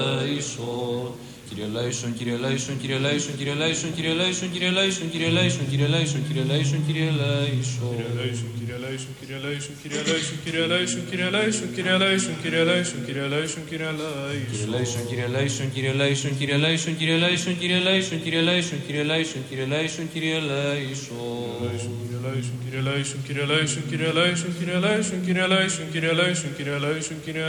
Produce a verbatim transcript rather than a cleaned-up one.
Κύριε Λέησον, Κύριε Λέησον, Κύριε Λέησον, Κύριε Λέησον, Κύριε Λέησον, Κύριε Λέησον, Κύριε Λέησον, Κύριε Λέησον, Κύριε Λέησον, Κύριε Λέησον. Κύριε Λέησον, Κύριε Λέησον, Κύριε Λέησον, Κύριε Λέησον, Κύριε Λέησον, Κύριε Λέησον, Κύριε Λέησον, Κύριε Λέησον, Κύριε Λέησον, Κύριε Λέησον. Κύριε Λέησον, Κύριε Λέησον, Κύριε Λέησον, Κύριε Λέησον, Κύριε Λέησον, Κύριε Λέησον, Κύριε Λέησον, Κύριε Λέησον, Κύριε Λέησον. Κύριε Λέησον, Κύριε Λέησον, Κύριε Λέησον, Κύριε Λέησον, Κύριε Λέησον, Κύριε Λέησον, Κύριε Λέησον, Κύριε